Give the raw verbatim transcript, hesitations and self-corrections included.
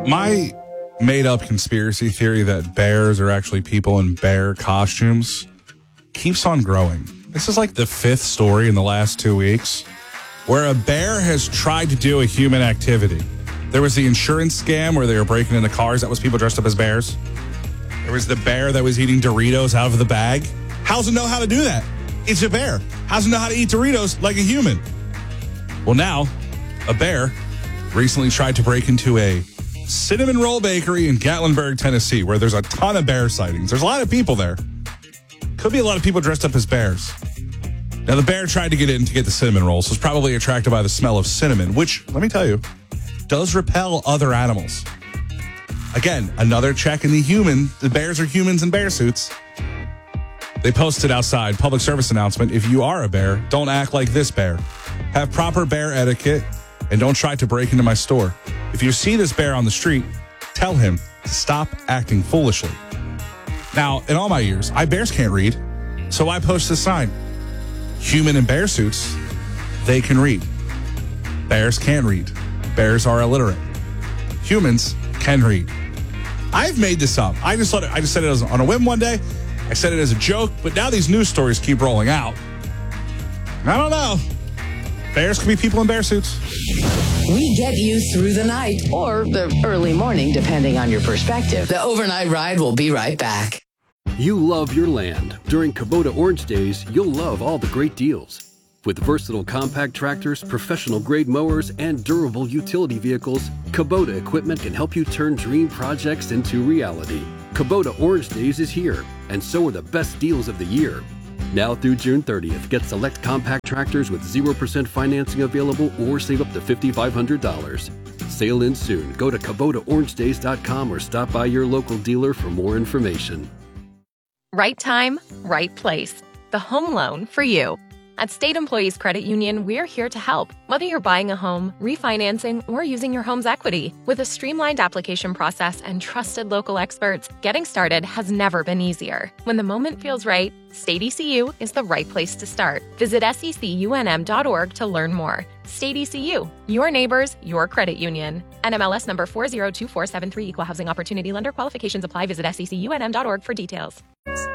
My made-up conspiracy theory that bears are actually people in bear costumes keeps on growing. This is like the fifth story in the last two weeks where a bear has tried to do a human activity. There was the insurance scam where they were breaking into cars. That was people dressed up as bears. There was the bear that was eating Doritos out of the bag. How does it know how to do that? It's a bear. How does it know how to eat Doritos like a human? Well, now, a bear recently tried to break into a cinnamon roll bakery in Gatlinburg, Tennessee, where there's a ton of bear sightings. There's a lot of people there. Could be a lot of people dressed up as bears. Now, the bear tried to get in to get the cinnamon rolls, was probably attracted by the smell of cinnamon, which, let me tell you, does repel other animals. Again, another check in the human. The bears are humans in bear suits. They posted outside, public service announcement, if you are a bear, don't act like this bear. Have proper bear etiquette and don't try to break into my store. If you see this bear on the street, tell him to stop acting foolishly. Now, in all my years, I bears can't read, so I post this sign. Human in bear suits, they can read. Bears can't read. Bears are illiterate. Humans can read. I've made this up. I just thought it, I just said it as, on a whim one day. I said it as a joke, but now these news stories keep rolling out. I don't know. Bears can be people in bear suits. We get you through the night or the early morning, depending on your perspective. The overnight ride will be right back. You love your land. During Kubota Orange Days, you'll love all the great deals. With versatile compact tractors, professional-grade mowers, and durable utility vehicles, Kubota equipment can help you turn dream projects into reality. Kubota Orange Days is here, and so are the best deals of the year. Now through June thirtieth, get select compact tractors with zero percent financing available or save up to five thousand five hundred dollars. Sail in soon. Go to Kubota Orange Days dot com or stop by your local dealer for more information. Right time, right place. The home loan for you. At State Employees Credit Union, we're here to help, whether you're buying a home, refinancing, or using your home's equity. With a streamlined application process and trusted local experts, getting started has never been easier. When the moment feels right, State E C U is the right place to start. Visit S E C U N M dot org to learn more. State E C U, your neighbors, your credit union. N M L S number four zero two four seven three, Equal Housing Opportunity Lender. Qualifications apply. Visit S E C U N M dot org for details.